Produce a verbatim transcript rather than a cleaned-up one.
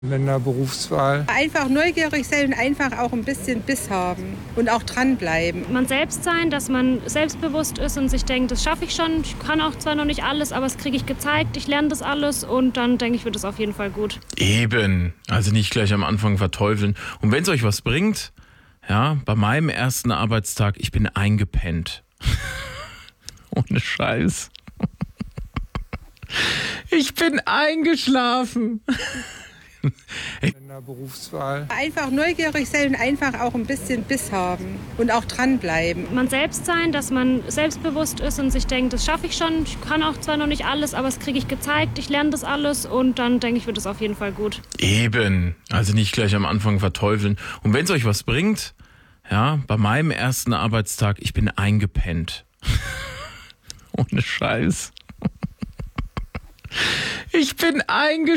In der Berufswahl. Einfach neugierig sein und einfach auch ein bisschen Biss haben und auch dranbleiben. Man selbst sein, dass man selbstbewusst ist und sich denkt, das schaffe ich schon. Ich kann auch zwar noch nicht alles, aber das kriege ich gezeigt. Ich lerne das alles und dann denke ich, wird es auf jeden Fall gut. Eben, also nicht gleich am Anfang verteufeln. Und wenn es euch was bringt, ja, bei meinem ersten Arbeitstag, ich bin eingepennt. Ohne Scheiß. Ich bin eingeschlafen. In der Berufswahl. Einfach neugierig sein und einfach auch ein bisschen Biss haben und auch dranbleiben. Man selbst sein, dass man selbstbewusst ist und sich denkt, das schaffe ich schon. Ich kann auch zwar noch nicht alles, aber das kriege ich gezeigt. Ich lerne das alles und dann denke ich, wird es auf jeden Fall gut. Eben, also nicht gleich am Anfang verteufeln. Und wenn es euch was bringt, ja, bei meinem ersten Arbeitstag, ich bin eingepennt. Ohne Scheiß. Ich bin eingeschlafen.